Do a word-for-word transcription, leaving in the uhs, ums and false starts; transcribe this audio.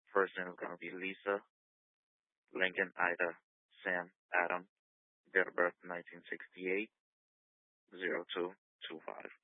First name is going to be Lisa, Lincoln, Ida, Sam, Adam, date of birth nineteen sixty-eight, zero two two five.